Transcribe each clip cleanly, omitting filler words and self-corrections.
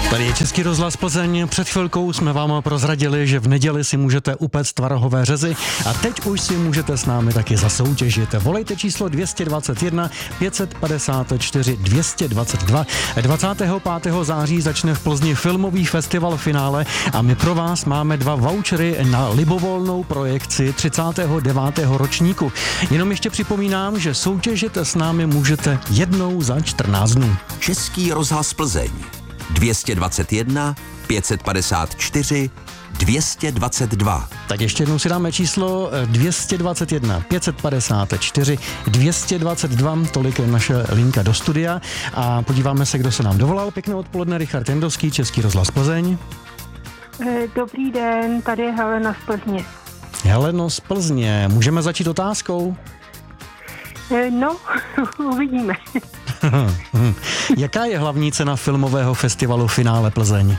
Tady je Český rozhlas Plzeň. Před chvilkou jsme vám prozradili, že v neděli si můžete upéct tvarohové řezy a teď už si můžete s námi taky zasoutěžit. Volejte číslo 221 554 222. 25. září začne v Plzni filmový festival finále a my pro vás máme 2 vouchery na libovolnou projekci 39. ročníku. Jenom ještě připomínám, že soutěžit s námi můžete jednou za 14 dnů. Český rozhlas Plzeň 221 554 222. Tak ještě jednou si dáme číslo 221 554 222, tolik je naše linka do studia a podíváme se, kdo se nám dovolal. Pěkné odpoledne, Richard Jendovský, Český rozhlas Plzeň. Dobrý den, tady je Helena z Plzně. Heleno z Plzně, můžeme začít otázkou? No, uvidíme. Jaká je hlavní cena filmového festivalu Finále Plzeň?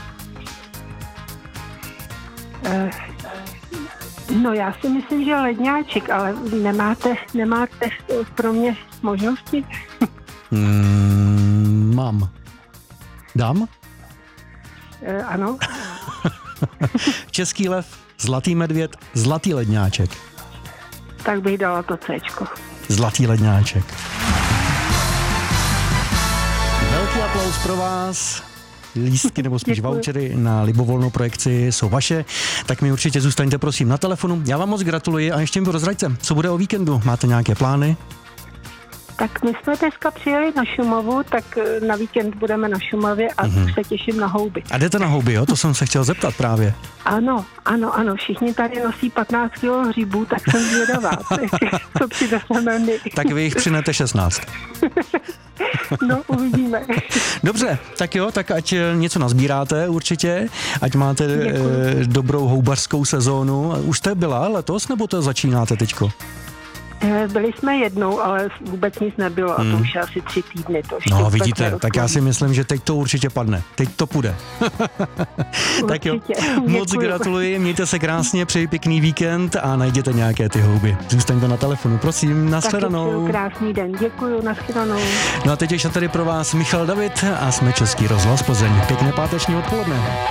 No já si myslím, že ledňáček, ale nemáte pro mě možnosti? Mám. Dám? Ano. Český lev, zlatý medvěd, zlatý ledňáček. Tak bych dala to Cčko. Zlatý ledňáček. Velký aplaus pro vás. Lístky nebo spíš vouchery na libovolnou projekci jsou vaše, tak mi určitě zůstaňte prosím na telefonu. Já vám moc gratuluji a ještě mi prozraďte, co bude o víkendu. Máte nějaké plány? Tak my jsme dneska přijeli na Šumavu, tak na víkend budeme na Šumavě a se těším na houby. A jdete na houby, jo? To jsem se chtěl zeptat právě. Ano, všichni tady nosí 15 kg hřibů, tak jsem zvědavá, co přineseme my. Tak vy jich přinete 16. No, uvidíme. Dobře, tak jo, tak ať něco nazbíráte určitě, ať máte dobrou houbařskou sezónu. Už jste byla letos, nebo to začínáte teďko? Byli jsme jednou, ale vůbec nic nebylo a to už je asi 3 týdny. No vidíte, tak já si myslím, že teď to určitě padne. Teď to půjde. Tak jo, moc gratuluji, mějte se krásně, přeji pěkný víkend a najděte nějaké ty houby. Zůstaňte na telefonu, prosím, nashledanou. Tak krásný den, děkuju, nashledanou. No a teď ještě tady pro vás Michal David a jsme Český rozhlas Plzeň. Pěkné páteční odpoledne.